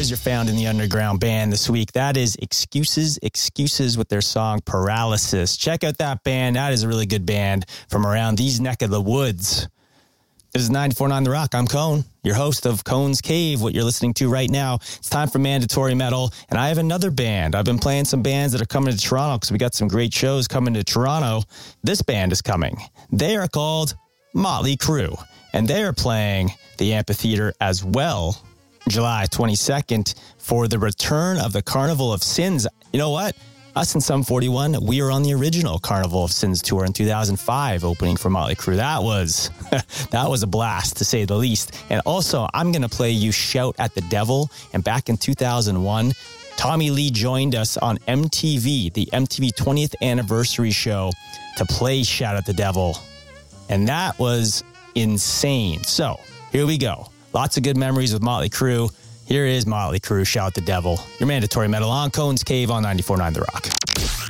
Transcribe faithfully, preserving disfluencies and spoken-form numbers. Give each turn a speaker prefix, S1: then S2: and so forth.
S1: Here's your Found in the Underground band this week. That is Excuses, Excuses with their song Paralysis. Check out that band. That is a really good band from around these neck of the woods. This is ninety-four point nine The Rock. I'm Cone, your host of Cone's Cave, what you're listening to right now. It's time for Mandatory Metal, and I have another band. I've been playing some bands that are coming to Toronto because we got some great shows coming to Toronto. This band is coming. They are called Motley Crue, and they are playing the amphitheater as well July twenty-second for the return of the Carnival of Sins. You know what? Us in Sum forty-one, we were on the original Carnival of Sins tour in two thousand five, opening for Motley Crue. That was that was a blast, to say the least. And also, I'm going to play you Shout at the Devil. And back in two thousand one, Tommy Lee joined us on M T V, the M T V twentieth anniversary show, to play Shout at the Devil. And that was insane. So, here we go. Lots of good memories with Motley Crue. Here is Motley Crue, Shout at the Devil. Your Mandatory Metal on Cone's Cave on ninety-four point nine The Rock.